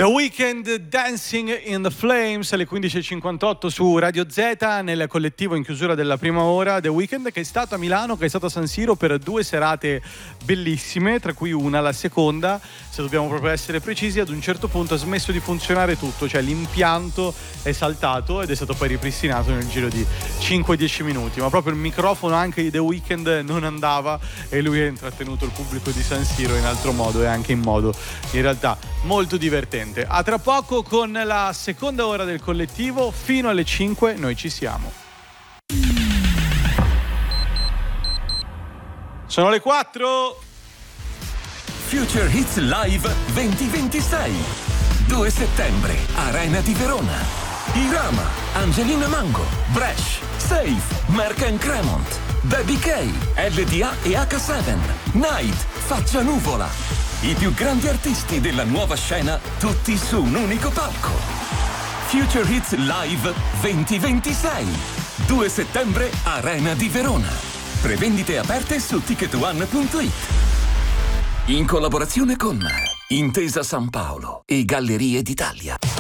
The Weeknd, Dancing in the Flames, alle 15.58 su Radio Z, nel collettivo in chiusura della prima ora. The Weeknd, che è stato a Milano, che è stato a San Siro per 2 serate bellissime, tra cui una, la seconda, se dobbiamo proprio essere precisi, ad un certo punto ha smesso di funzionare tutto, cioè l'impianto è saltato ed è stato poi ripristinato nel giro di 5-10 minuti, ma proprio il microfono anche di The Weeknd non andava e lui ha intrattenuto il pubblico di San Siro in altro modo e anche in modo in realtà molto divertente. A tra poco con la seconda ora del collettivo, fino alle 5 noi ci siamo. Sono le 4. Future Hits Live 2026. 2 settembre, Arena di Verona. Irama, Angelina Mango, Bresh, Safe, Mark & Cremont, Baby K, LDA e H7, Night, Faccia Nuvola. I più grandi artisti della nuova scena, tutti su un unico palco. Future Hits Live 2026. 2 settembre, Arena di Verona. Prevendite aperte su ticketone.it. In collaborazione con Intesa San Paolo e Gallerie d'Italia.